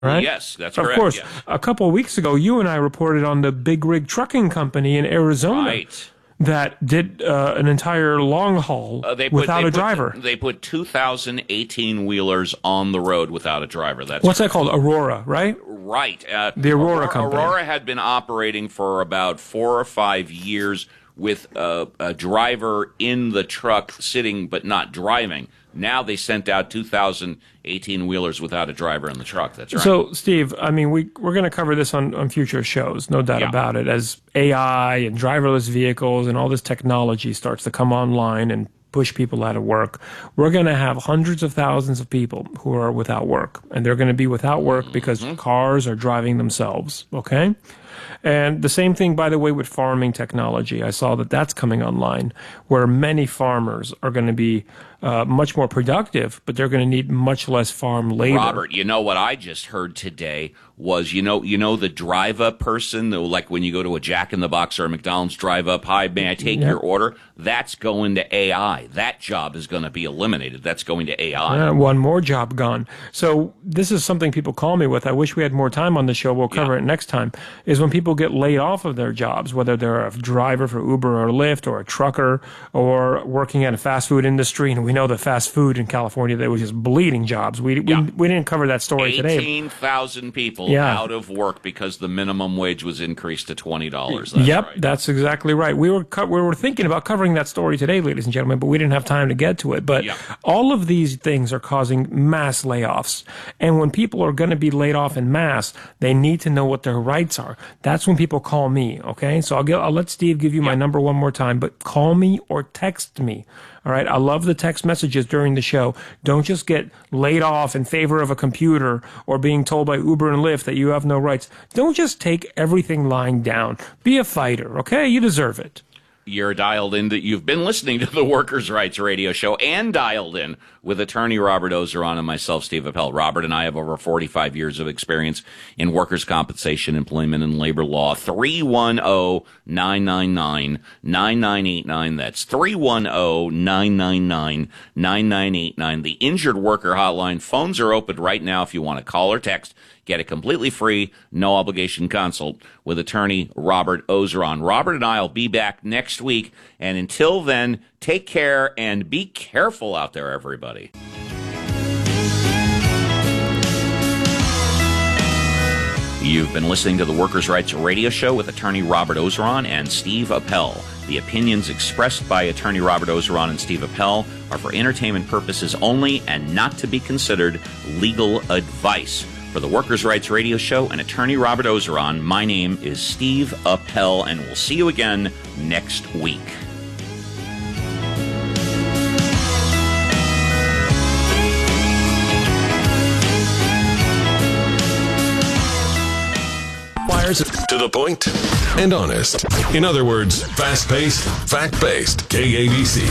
right? Yes, that's of correct. Of course. Yes. A couple of weeks ago, you and I reported on the Big Rig Trucking Company in Arizona. Right. That did an entire long haul without a driver. They put 2,000 18-wheelers on the road without a driver. What's that called? Aurora, right? Right. The Aurora Company. Aurora had been operating for about 4 or 5 years with a driver in the truck sitting but not driving. Now they sent out 2,000 18-wheelers without a driver in the truck. That's right. So, Steve, I mean, we're going to cover this on future shows, no doubt about it, as AI and driverless vehicles and all this technology starts to come online and push people out of work. We're going to have hundreds of thousands of people who are without work, and they're going to be without work because cars are driving themselves, okay? And the same thing, by the way, with farming technology. I saw that that's coming online, where many farmers are going to be much more productive, but they're going to need much less farm labor. Robert, you know what I just heard today was, you know the drive-up person, like when you go to a Jack in the Box or a McDonald's drive-up, hi, may I take your order? That's going to AI. That job is going to be eliminated. That's going to AI. One more job gone. So this is something people call me with. I wish we had more time on the show. We'll cover it next time. Is when people get laid off of their jobs, whether they're a driver for Uber or Lyft or a trucker or working at a fast food industry. And we know the fast food in California, that was just bleeding jobs. We didn't cover that story today. 18,000 people out of work because the minimum wage was increased to $20. That's right. That's exactly right. We were thinking about covering that story today, ladies and gentlemen, but we didn't have time to get to it. But all of these things are causing mass layoffs. And when people are going to be laid off in mass, they need to know what their rights are. That's when people call me, okay? So I'll let Steve give you my number one more time, but call me or text me. All right. I love the text messages during the show. Don't just get laid off in favor of a computer or being told by Uber and Lyft that you have no rights. Don't just take everything lying down. Be a fighter. Okay. You deserve it. You're dialed in. You've been listening to the Workers' Rights Radio Show and dialed in with attorney Robert Ozeron and myself, Steve Appel. Robert and I have over 45 years of experience in workers' compensation, employment, and labor law. 310-999-9989. That's 310-999-9989. The Injured Worker Hotline. Phones are open right now if you want to call or text. Get a completely free, no obligation consult with attorney Robert Ozeron. Robert and I will be back next week. And until then, take care and be careful out there, everybody. You've been listening to the Workers' Rights Radio Show with attorney Robert Ozeron and Steve Appel. The opinions expressed by attorney Robert Ozeron and Steve Appel are for entertainment purposes only and not to be considered legal advice. For the Workers' Rights Radio Show and attorney Robert Ozeron, my name is Steve Appel, and we'll see you again next week. To the point and honest. In other words, fast-paced, fact-based. KABC.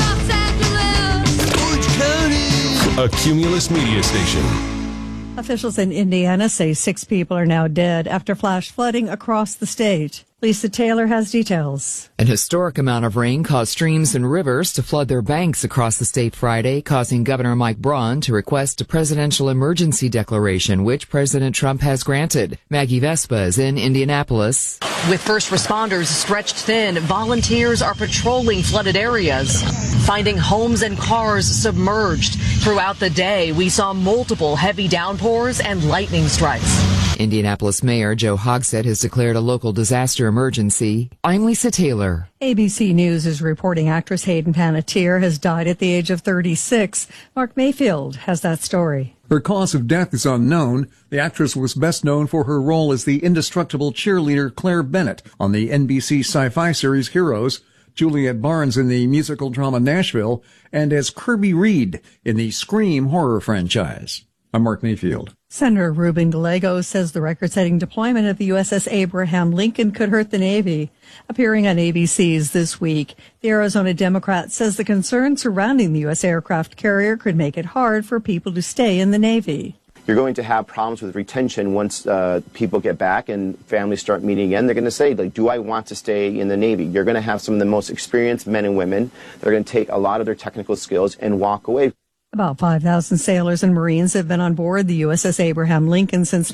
A Cumulus media station. Officials in Indiana say 6 people are now dead after flash flooding across the state. Lisa Taylor has details. An historic amount of rain caused streams and rivers to flood their banks across the state Friday, causing Governor Mike Braun to request a presidential emergency declaration, which President Trump has granted. Maggie Vespa is in Indianapolis. With first responders stretched thin, volunteers are patrolling flooded areas, finding homes and cars submerged. Throughout the day, we saw multiple heavy downpours and lightning strikes. Indianapolis Mayor Joe Hogsett has declared a local disaster emergency. I'm Lisa Taylor. ABC News is reporting actress Hayden Panettiere has died at the age of 36. Mark Mayfield has that story. Her cause of death is unknown. The actress was best known for her role as the indestructible cheerleader Claire Bennett on the NBC sci-fi series Heroes, Juliet Barnes in the musical drama Nashville, and as Kirby Reed in the Scream horror franchise. I'm Mark Mayfield. Senator Ruben Gallego says the record-setting deployment of the USS Abraham Lincoln could hurt the Navy. Appearing on ABC's This Week, the Arizona Democrat says the concerns surrounding the U.S. aircraft carrier could make it hard for people to stay in the Navy. You're going to have problems with retention once people get back and families start meeting again. They're going to say, like, do I want to stay in the Navy? You're going to have some of the most experienced men and women that are going to take a lot of their technical skills and walk away. About 5,000 sailors and Marines have been on board the USS Abraham Lincoln since